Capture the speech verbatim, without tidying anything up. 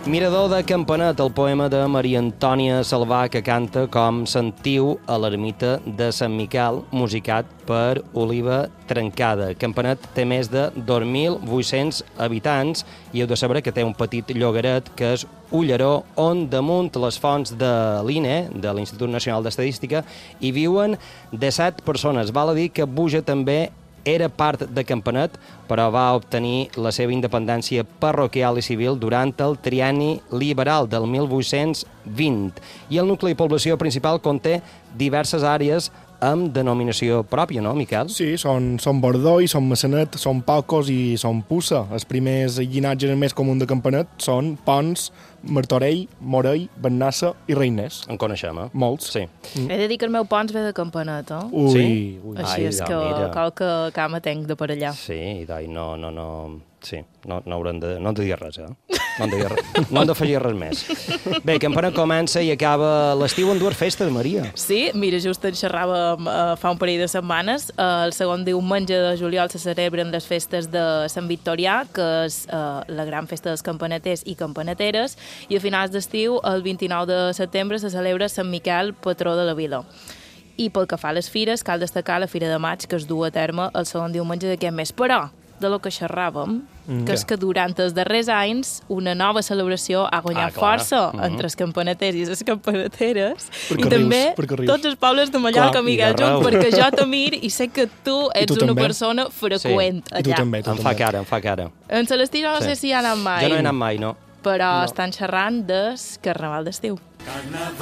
Mirador de Campanet, el poema de Maria Antònia Salvà, que canta com sentiu a l'ermita de Sant Miquel, musicat per Oliva Trencada. Campanet té més de dos mil vuit-cents habitants i heu de saber que té un petit llogaret que és Ulleró, on damunt les fonts de l'I N E, de l'Institut Nacional d'Estadística, hi viuen disset persones. Val a dir que Buja també era part de Campanet, però va obtenir la seva independència parroquial i civil durant el trienni liberal del mil vuit-cents vint. I el nucli de població principal conté diverses àrees amb denominació pròpia, no, Miquel? Sí, són, són Bordoi, són Massanet, són Pocos i són Pussa. Els primers llinatges més comuns de Campanet són Pons, Martorell, Morell, Bennassa i Reiners. En coneixem, eh? Molts. Sí. Mm. He de dir que el meu Pons ve de Campanet, eh? Ui, Sí? ui. Així Ai, és ja, que mira. cal que cama tenc de per allà. Sí, i dai, no, no, no... Sí, no, no haurem de... No hem de dir res, eh? No hem de, dir res. No hem d'afegir res més. Bé, Campanet comença i acaba l'estiu en dues festes, Maria. Sí, mira, just en xerràvem uh, fa un parell de setmanes. Uh, el segon diumenge de juliol se celebren les festes de Sant Victorià, que és uh, la gran festa dels campaneters i campaneteres, i a finals d'estiu, el vint-i-nou de setembre, se celebra Sant Miquel, patró de la vila. I pel que fa a les fires, cal destacar la Fira de Maig, que es du a terme el segon diumenge d'aquest mes. Però, de lo que xerràvem, mm, que és que durant els darrers anys una nova celebració ha guanyat Ah, clar. força Mm-hmm. entre els campaneters i les campaneteres, Per i què també rius? Per què rius? tots els pobles de Mallorca, Clar, Miguel, i d'arreu. junt, perquè jo t'amir i sé que tu ets tu una també. persona freqüent I tu allà. també, tu Em fa també. cara, em fa cara. En Celestí no Sí. sé si hi ha anat mai, Jo no he anat mai, no. però estan xerrant del Carnaval d'estiu.